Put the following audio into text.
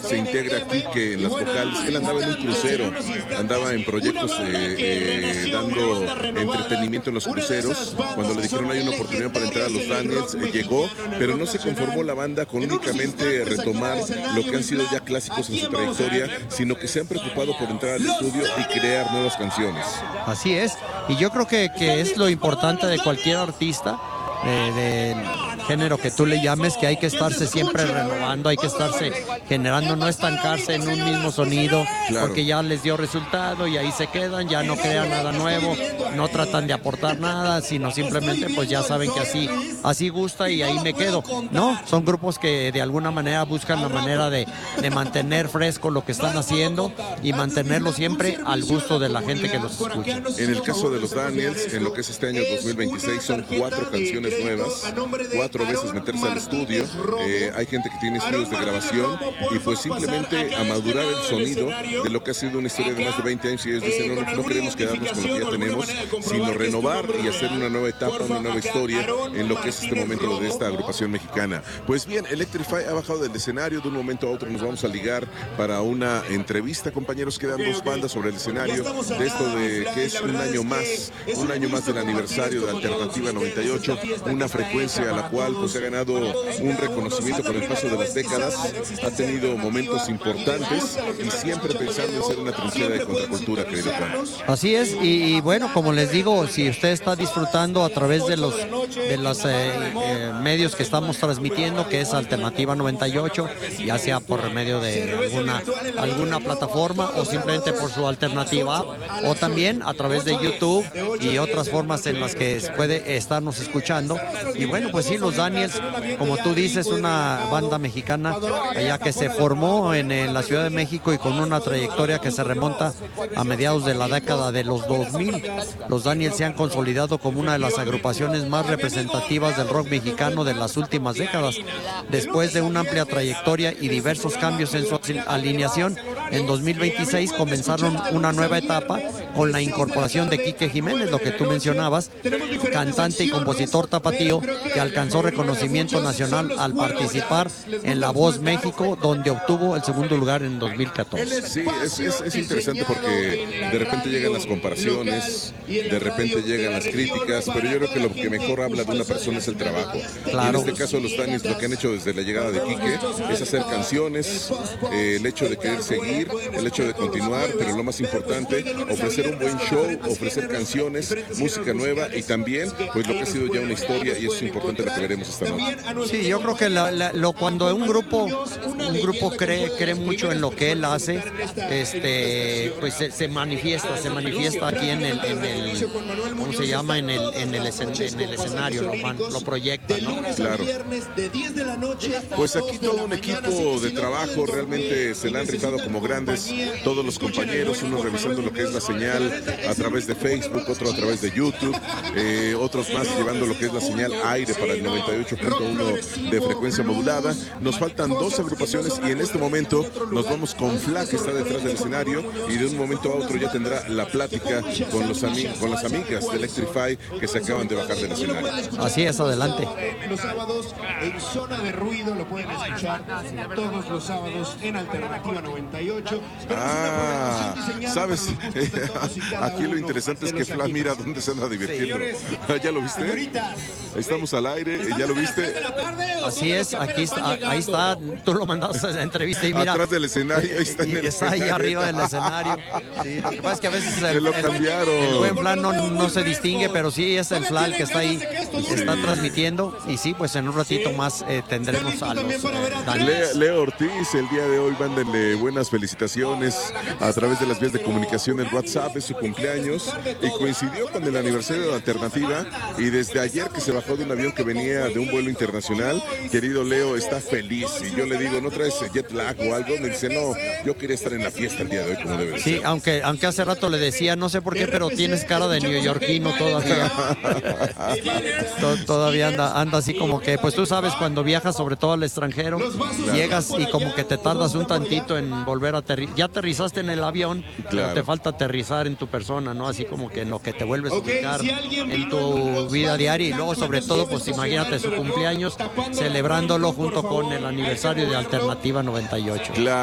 se integra Quique en las vocales. Él andaba en un crucero, andaba en proyectos dando entretenimiento en los cruceros. Cuando le dijeron hay una oportunidad para entrar a los Daniels, llegó, pero no se conformó la banda con únicamente retomar lo que han sido ya clásicos en su trayectoria, sino que se han preocupado por entrar al estudio y crear nuevas canciones. Así es, y yo creo que es lo importante de cualquier artista, del género que tú le llames, que hay que estarse siempre renovando, hay que estarse generando, no estancarse en un mismo sonido, claro, porque ya les dio resultado y ahí se quedan, ya no crean nada nuevo, no tratan de aportar nada, sino simplemente pues ya saben que así gusta y ahí me quedo. No, son grupos que de alguna manera buscan la manera de mantener fresco lo que están haciendo y mantenerlo siempre al gusto de la gente que los escucha. En el caso de los Daniels, en lo que es este año 2026, son 4 canciones nuevas, 4 veces meterse al estudio. Hay gente que tiene estudios de grabación y pues simplemente a madurar el sonido de lo que ha sido una historia de más de 20 años, y ellos dicen no queremos quedarnos con lo que ya tenemos, sino renovar y hacer una nueva etapa, una nueva historia en lo que es este momento de esta agrupación mexicana. Pues bien, Electrify ha bajado del escenario. De un momento a otro nos vamos a ligar para una entrevista, compañeros. Quedan 2 bandas sobre el escenario de esto de que es un año más del aniversario de Alternativa 98, una frecuencia a la cual pues ha ganado un reconocimiento con el paso de las décadas, ha tenido momentos importantes y siempre pensando en ser una trinchera de contracultura, querido Juan. Así es, y bueno, como les digo, si usted está disfrutando a través de los medios que estamos transmitiendo, que es Alternativa 98, ya sea por medio de alguna plataforma o simplemente por su alternativa, o también a través de YouTube y otras formas en las que puede estarnos escuchando. Y bueno, pues sí, los Daniels, como tú dices, una banda mexicana allá que se formó en la Ciudad de México y con una trayectoria que se remonta a mediados de la década de los 2000. Los Daniels se han consolidado como una de las agrupaciones más representativas del rock mexicano de las últimas décadas. Después de una amplia trayectoria y diversos cambios en su alineación, en 2026 comenzaron una nueva etapa con la incorporación de Quique Jiménez, lo que tú mencionabas, cantante y compositor tapatío que alcanzó reconocimiento nacional al participar en La Voz México, donde obtuvo el segundo lugar en 2014. Sí, es interesante porque de repente llegan las comparaciones, de repente llegan las críticas, pero yo creo que lo que mejor habla de una persona es el trabajo. Claro. Y en este caso los Daniels lo que han hecho desde la llegada de Quique es hacer canciones, el hecho de querer seguir, el hecho de continuar, pero lo más importante, ofrecer un buen show, ofrecer canciones, música nueva y también pues lo que ha sido ya una historia, y eso es importante lo que veremos esta noche. Sí, yo creo que cuando un grupo cree mucho en lo que él hace, pues se manifiesta aquí en el ¿cómo se llama? En el escenario, lo proyecta, ¿no? Claro. Pues aquí todo un equipo de trabajo, realmente se la han rifado como grandes todos los compañeros, unos revisando lo que es la señal a través de Facebook, otro a través de YouTube, otros más llevando lo que es la señal aire para el 98.1 de frecuencia modulada. Nos faltan 2 agrupaciones y en este momento nos vamos con Fla, que está detrás del escenario, y de un momento a otro ya tendrá la plática con las amigas de Electrify que se acaban de bajar del escenario. Así es, adelante. Los sábados en Zona de Ruido lo pueden escuchar todos los sábados en Alternativa 98. ¿Sabes? Aquí lo interesante es que Fla mira dónde se anda divirtiendo. ¿Ya lo viste? Estamos al aire, ¿ya lo viste? Así es, aquí está, ahí está, tú lo mandaste a la entrevista y mira. Atrás del escenario, ahí está en el está ahí arriba del escenario. Sí, lo que pasa es que a veces el buen Fla no se distingue, pero sí es el Fla el que está ahí, está transmitiendo. Y sí, pues en un ratito más tendremos a los Leo Ortiz, el día de hoy, mándenle buenas felicitaciones a través de las vías de comunicación. El WhatsApp es su cumpleaños y coincidió con el aniversario de la Alternativa, y desde ayer que se bajó de un avión que venía de un vuelo internacional, querido Leo está feliz, y yo le digo, ¿no traes jet lag o algo? Me dice, no, yo quería estar en la fiesta el día de hoy como debe ser. Sí, aunque hace rato le decía, no sé por qué, pero tienes cara de neoyorquino todavía. Todavía anda así como que, pues tú sabes, cuando viajas sobre todo al extranjero, llegas y como que te tardas un tantito en volver a aterrizar. Ya aterrizaste en el avión, pero te falta aterrizar en tu persona, ¿no? Así como que en lo que te vuelves a ubicar en tu vida diaria, y luego sobre todo, pues imagínate su cumpleaños, celebrándolo junto con el aniversario de Alternativa 98. Claro.